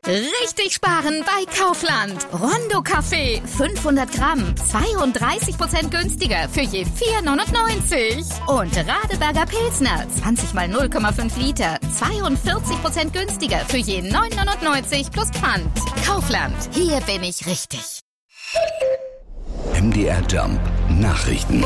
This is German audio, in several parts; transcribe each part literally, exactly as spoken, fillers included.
Richtig sparen bei Kaufland. Rondo Kaffee, fünfhundert Gramm, zweiunddreißig Prozent günstiger für je vier neunundneunzig. Und Radeberger Pilsner, zwanzig mal null Komma fünf Liter, zweiundvierzig Prozent günstiger für je neun neunundneunzig plus Pfand. Kaufland, hier bin ich richtig. M D R Jump Nachrichten.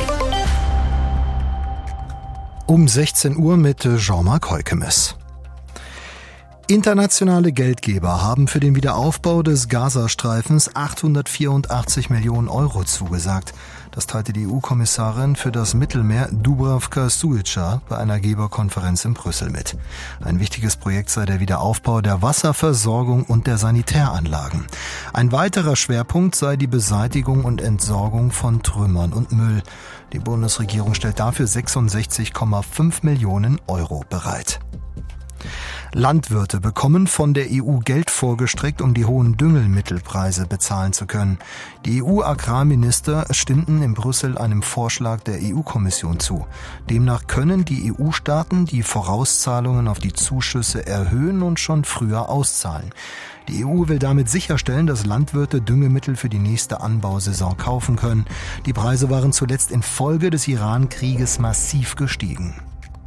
Um sechzehn Uhr mit Jean-Marc Heukemes. Internationale Geldgeber haben für den Wiederaufbau des Gazastreifens achthundertvierundachtzig Millionen Euro zugesagt. Das teilte die E U-Kommissarin für das Mittelmeer Dubravka Šuica bei einer Geberkonferenz in Brüssel mit. Ein wichtiges Projekt sei der Wiederaufbau der Wasserversorgung und der Sanitäranlagen. Ein weiterer Schwerpunkt sei die Beseitigung und Entsorgung von Trümmern und Müll. Die Bundesregierung stellt dafür sechsundsechzig Komma fünf Millionen Euro bereit. Landwirte bekommen von der E U Geld vorgestreckt, um die hohen Düngemittelpreise bezahlen zu können. Die E U-Agrarminister stimmten in Brüssel einem Vorschlag der E U-Kommission zu. Demnach können die E U-Staaten die Vorauszahlungen auf die Zuschüsse erhöhen und schon früher auszahlen. Die E U will damit sicherstellen, dass Landwirte Düngemittel für die nächste Anbausaison kaufen können. Die Preise waren zuletzt infolge des Iran-Krieges massiv gestiegen.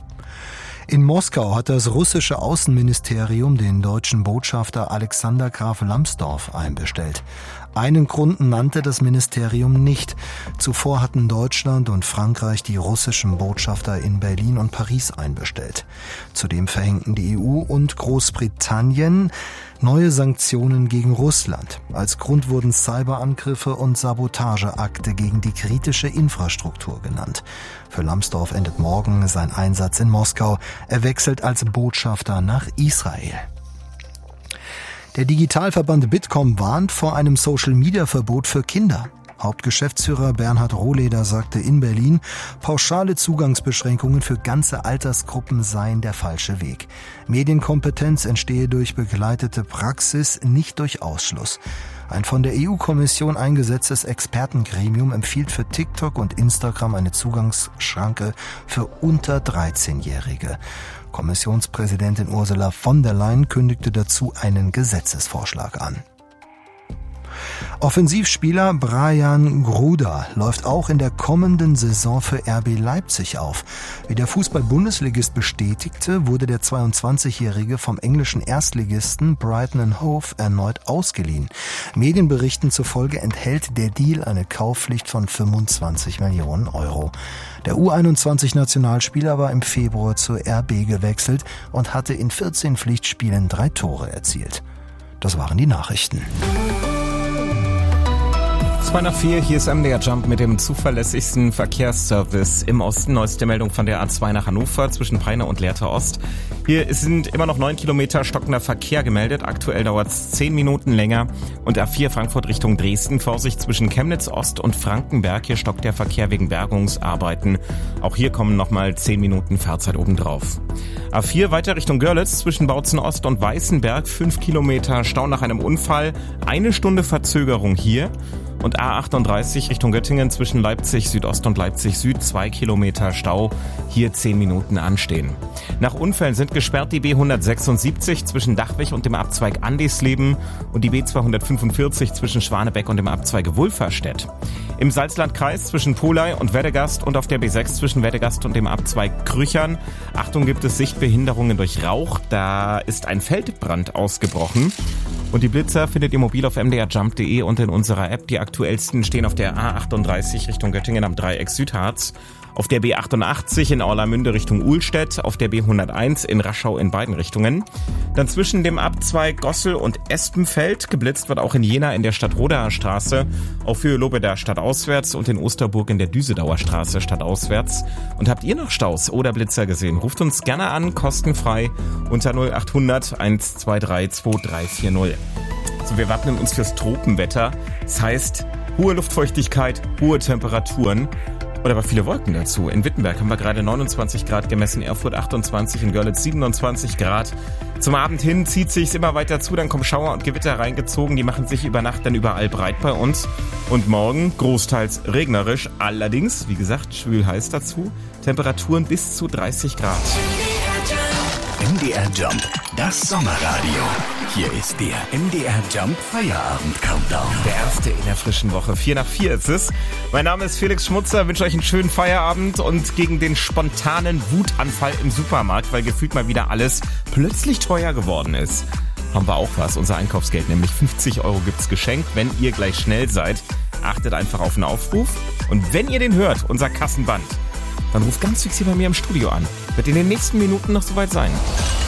In Moskau hat das russische Außenministerium den deutschen Botschafter Alexander Graf Lambsdorff einbestellt. Einen Grund nannte das Ministerium nicht. Zuvor hatten Deutschland und Frankreich die russischen Botschafter in Berlin und Paris einbestellt. Zudem verhängten die E U und Großbritannien neue Sanktionen gegen Russland. Als Grund wurden Cyberangriffe und Sabotageakte gegen die kritische Infrastruktur genannt. Für Lambsdorff endet morgen sein Einsatz in Moskau. Er wechselt als Botschafter nach Israel. Der Digitalverband Bitkom warnt vor einem Social-Media-Verbot für Kinder. Hauptgeschäftsführer Bernhard Rohleder sagte in Berlin, pauschale Zugangsbeschränkungen für ganze Altersgruppen seien der falsche Weg. Medienkompetenz entstehe durch begleitete Praxis, nicht durch Ausschluss. Ein von der E U-Kommission eingesetztes Expertengremium empfiehlt für TikTok und Instagram eine Zugangsschranke für unter dreizehnjährige. Kommissionspräsidentin Ursula von der Leyen kündigte dazu einen Gesetzesvorschlag an. Offensivspieler Brian Gruda läuft auch in der kommenden Saison für R B Leipzig auf. Wie der Fußball-Bundesligist bestätigte, wurde der zweiundzwanzigjährige vom englischen Erstligisten Brighton and Hove erneut ausgeliehen. Medienberichten zufolge enthält der Deal eine Kaufpflicht von fünfundzwanzig Millionen Euro. Der U einundzwanzig-Nationalspieler war im Februar zur R B gewechselt und hatte in vierzehn Pflichtspielen drei Tore erzielt. Das waren die Nachrichten. zwei nach vier, hier ist M D R Jump mit dem zuverlässigsten Verkehrsservice im Osten. Neueste Meldung von der A zwei nach Hannover zwischen Peine und Lehrte Ost. Hier sind immer noch neun Kilometer stockender Verkehr gemeldet. Aktuell dauert es zehn Minuten länger. Und A vier Frankfurt Richtung Dresden. Vorsicht zwischen Chemnitz Ost und Frankenberg. Hier stockt der Verkehr wegen Bergungsarbeiten. Auch hier kommen nochmal zehn Minuten Fahrzeit obendrauf. A vier weiter Richtung Görlitz zwischen Bautzen Ost und Weißenberg. fünf Kilometer Stau nach einem Unfall. Eine Stunde Verzögerung hier. Und A achtunddreißig Richtung Göttingen zwischen Leipzig Südost und Leipzig Süd, zwei Kilometer Stau, hier zehn Minuten anstehen. Nach Unfällen sind gesperrt die B hundertsechsundsiebzig zwischen Dachwig und dem Abzweig Andisleben und die B zweihundertfünfundvierzig zwischen Schwanebeck und dem Abzweig Wulferstedt. Im Salzlandkreis zwischen Polei und Weddegast und auf der B sechs zwischen Weddegast und dem Abzweig Krüchern. Achtung, gibt es Sichtbehinderungen durch Rauch, da ist ein Feldbrand ausgebrochen. Und die Blitzer findet ihr mobil auf m d r jump punkt d e und in unserer App. Die aktuellsten stehen auf der A achtunddreißig Richtung Göttingen am Dreieck Südharz, auf der B achtundachtzig in Orlamünde Richtung Uhlstedt, auf der B hunderteins in Raschau in beiden Richtungen. Dann zwischen dem Abzweig Gossel und Espenfeld. Geblitzt wird auch in Jena in der Stadtrodaer Straße, auf Höhe Lobeda stadtauswärts und in Osterburg in der Düsedauer Straße stadtauswärts. Und habt ihr noch Staus oder Blitzer gesehen? Ruft uns gerne an, kostenfrei unter null achthundert eins zwei drei zwei drei vier null. So, wir wappnen uns fürs Tropenwetter. Das heißt, hohe Luftfeuchtigkeit, hohe Temperaturen. Oder aber viele Wolken dazu. In Wittenberg haben wir gerade neunundzwanzig Grad gemessen, Erfurt achtundzwanzig, in Görlitz siebenundzwanzig Grad. Zum Abend hin zieht sich's immer weiter zu, dann kommen Schauer und Gewitter reingezogen, die machen sich über Nacht dann überall breit bei uns. Und morgen großteils regnerisch, allerdings, wie gesagt, schwül heiß dazu, Temperaturen bis zu dreißig Grad. M D R Jump, das Sommerradio. Hier ist der M D R Jump Feierabend-Countdown. Der erste in der frischen Woche. Vier nach vier ist es. Mein Name ist Felix Schmutzer, wünsche euch einen schönen Feierabend und gegen den spontanen Wutanfall im Supermarkt, weil gefühlt mal wieder alles plötzlich teuer geworden ist, haben wir auch was. Unser Einkaufsgeld, nämlich fünfzig Euro gibt's geschenkt, wenn ihr gleich schnell seid. Achtet einfach auf den Aufruf. Und wenn ihr den hört, unser Kassenband, dann ruft ganz fix hier bei mir im Studio an. Wird in den nächsten Minuten noch soweit sein.